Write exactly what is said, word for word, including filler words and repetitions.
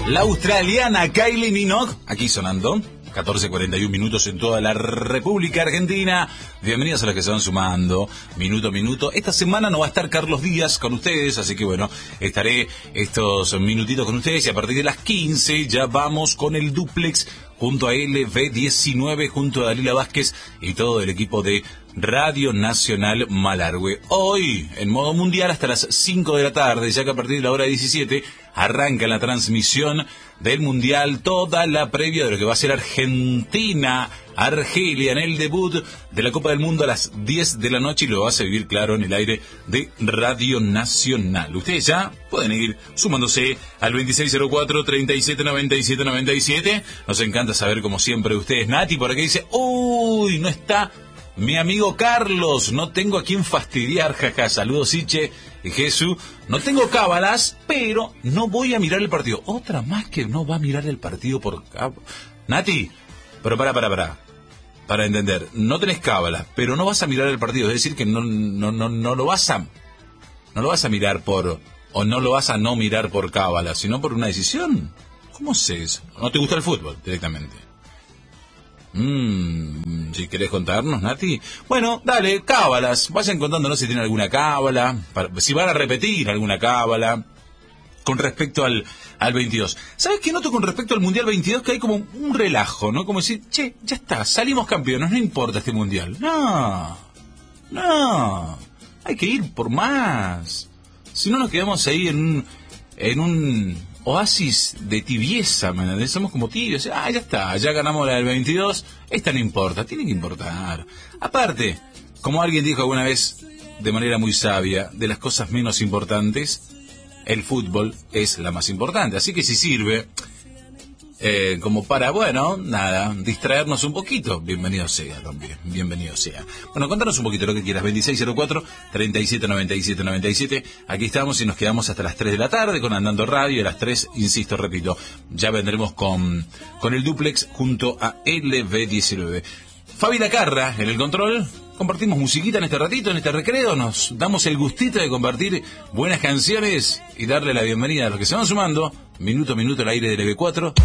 La australiana Kylie Minogue, aquí sonando, catorce cuarenta y uno minutos en toda la República Argentina. Bienvenidos a los que se van sumando, minuto a minuto. Esta semana no va a estar Carlos Díaz con ustedes, así que bueno, estaré estos minutitos con ustedes y a partir de las quince ya vamos con el duplex junto a L V diecinueve, junto a Dalila Vázquez y todo el equipo de Radio Nacional Malargüe. Hoy, en modo mundial, hasta las cinco de la tarde, ya que a partir de la hora diecisiete arranca la transmisión del mundial, toda la previa de lo que va a ser Argentina, Argelia, en el debut de la Copa del Mundo a las diez de la noche, y lo vas a vivir, claro, en el aire de Radio Nacional. Ustedes ya pueden ir sumándose al veintiséis cero cuatro, treinta y siete noventa y siete noventa y siete. Nos encanta saber, como siempre, de ustedes. Nati por aquí dice, uy, no está mi amigo Carlos, no tengo a quien fastidiar, jaja. Saludos, Siche y Jesús. No tengo cábalas, pero no voy a mirar el partido. Otra más que no va a mirar el partido por cábala. Nati, pero para, para, para. Para entender, no tenés cábalas, pero no vas a mirar el partido. Es decir, que no, no, no, no lo vas a, no lo vas a mirar por, o no lo vas a no mirar por cábala, sino por una decisión. ¿Cómo es eso? ¿No te gusta el fútbol directamente? Mmm, si querés contarnos, Nati. Bueno, dale, cábalas. Vayan contándonos si tienen alguna cábala, para, si van a repetir alguna cábala con respecto al, al veintidós. ¿Sabes qué noto con respecto al Mundial veintidós? Que hay como un relajo, ¿no? Como decir, che, ya está, salimos campeones, no importa este Mundial. No, no, hay que ir por más. Si no nos quedamos ahí en un, en un oasis de tibieza, ¿me entendés? Somos como tibios. Ah, ya está, ya ganamos la del veintidós, esta no importa, tiene que importar. Aparte, como alguien dijo alguna vez de manera muy sabia, de las cosas menos importantes, el fútbol es la más importante. Así que si sirve eh, como para, bueno, nada, distraernos un poquito, bienvenido sea también, bienvenido sea. Bueno, contanos un poquito lo que quieras, veintiséis cero cuatro, treinta y siete noventa y siete noventa y siete. Aquí estamos y nos quedamos hasta las tres de la tarde con Andando Radio, y a las tres, insisto, repito, ya vendremos con, con el duplex junto a L V diecinueve. Fabi Lacarra en el control. Compartimos musiquita en este ratito, en este recreo, nos damos el gustito de compartir buenas canciones y darle la bienvenida a los que se van sumando, minuto a minuto al aire del L V cuatro.